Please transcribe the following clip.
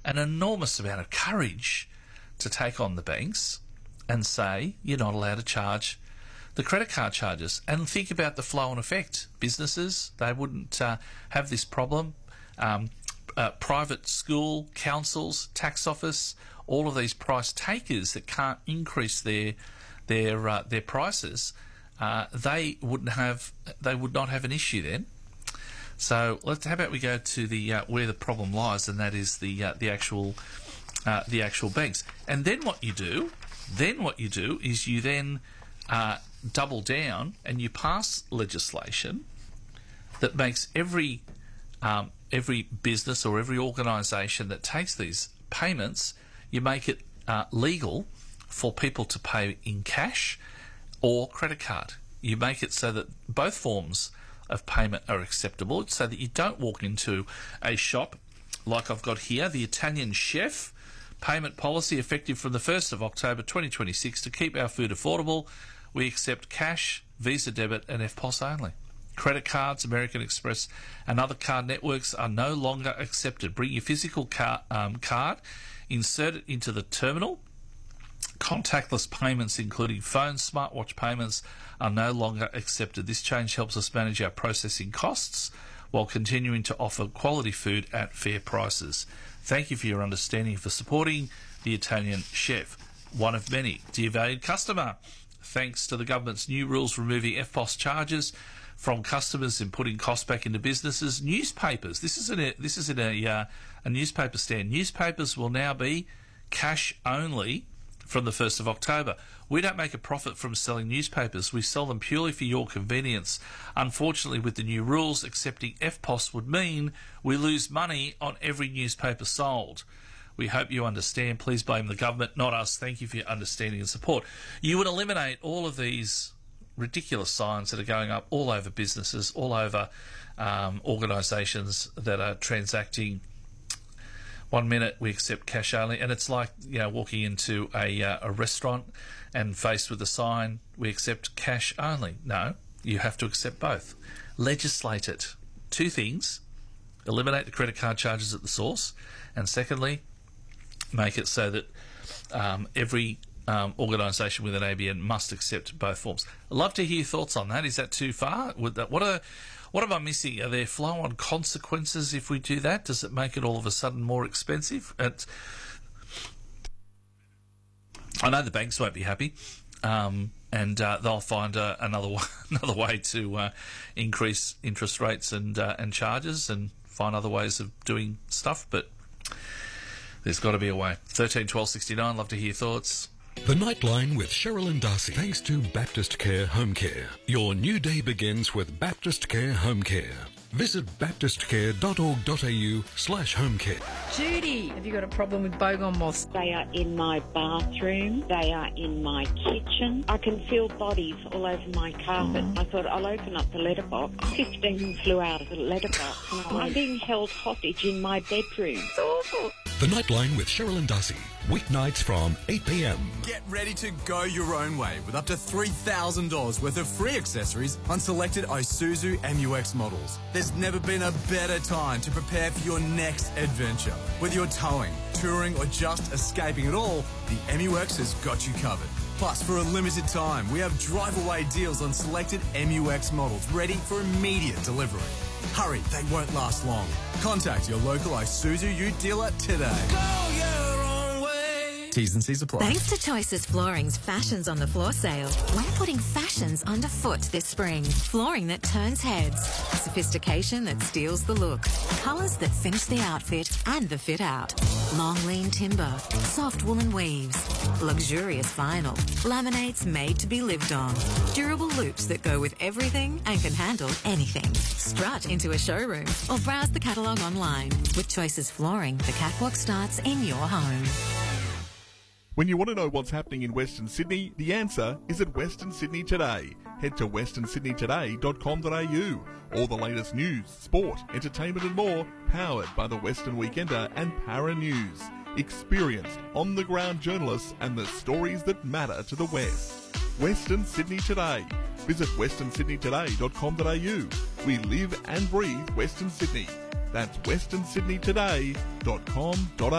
an enormous amount of courage to take on the banks and say you're not allowed to charge the credit card charges. And think about the flow and effect. Businesses, they wouldn't have this problem. Private school, councils, tax office, all of these price takers that can't increase their prices, they would not have an issue then. So how about we go to the where the problem lies, and that is the actual banks. And then what you do is you then double down and you pass legislation that makes every business or every organisation that takes these payments, you make it legal for people to pay in cash or credit card. You make it so that both forms of payment are acceptable, so that you don't walk into a shop like I've got here, the Italian Chef payment policy effective from the 1st of October 2026 to keep our food affordable. We accept cash, Visa debit and EFTPOS only. Credit cards, American Express and other card networks are no longer accepted. Bring your physical card, insert it into the terminal. Contactless payments, including phone, smartwatch payments, are no longer accepted. This change helps us manage our processing costs while continuing to offer quality food at fair prices. Thank you for your understanding and for supporting the Italian Chef, one of many. Dear valued customer, thanks to the government's new rules removing EFTPOS charges from customers and putting costs back into businesses, newspapers, this is in a newspaper stand, newspapers will now be cash only from the 1st of October. We don't make a profit from selling newspapers. We sell them purely for your convenience. Unfortunately, with the new rules, accepting EFTPOS would mean we lose money on every newspaper sold. We hope you understand. Please blame the government, not us. Thank you for your understanding and support. You would eliminate all of these ridiculous signs that are going up all over businesses, all over organisations that are transacting. 1 minute we accept cash only, and it's like walking into a restaurant and faced with a sign, we accept cash only. No, you have to accept both. Legislate it. 2 things: eliminate the credit card charges at the source, and secondly, make it so that every organisation with an ABN must accept both forms. I'd love to hear your thoughts on that. Is that too far? What am I missing? Are there flow-on consequences if we do that? Does it make it all of a sudden more expensive? I know the banks won't be happy, and they'll find another way to increase interest rates and charges, and find other ways of doing stuff. But there's got to be a way. 13 12 69. Love to hear your thoughts. The Nightline with Cheryl and Darcy. Thanks to Baptist Care Home Care. Your new day begins with Baptist Care Home Care. Visit baptistcare.org.au/homecare. Judy, have you got a problem with bogon moths? They are in my bathroom. They are in my kitchen. I can feel bodies all over my carpet. I thought I'll open up the letterbox. 15 flew out of the letterbox. And I'm being held hostage in my bedroom. It's awful. The Nightline with Cheryl and Darcy. Weeknights from 8 p.m. Get ready to go your own way with up to $3,000 worth of free accessories on selected Isuzu MU-X models. There's never been a better time to prepare for your next adventure. Whether you're towing, touring or just escaping it all, the MU-X has got you covered. Plus, for a limited time, we have drive-away deals on selected MU-X models ready for immediate delivery. Hurry, they won't last long. Contact your local Isuzu Ute dealer today. Go your own way. T's and C's apply. Thanks to Choices Flooring's Fashions on the Floor sale, we're putting fashions underfoot this spring. Flooring that turns heads, sophistication that steals the look, colours that finish the outfit and the fit out. Long lean timber, soft woolen weaves, luxurious vinyl, laminates made to be lived on, durable loops that go with everything and can handle anything. Strut into a showroom or browse the catalogue online. With Choices Flooring, the catwalk starts in your home. When you want to know what's happening in Western Sydney, the answer is at Western Sydney Today. Head to westernsydneytoday.com.au. All the latest news, sport, entertainment and more, powered by the Western Weekender and Para News. Experienced, on-the-ground journalists and the stories that matter to the West. Western Sydney Today. Visit westernsydneytoday.com.au. We live and breathe Western Sydney. That's westernsydneytoday.com.au.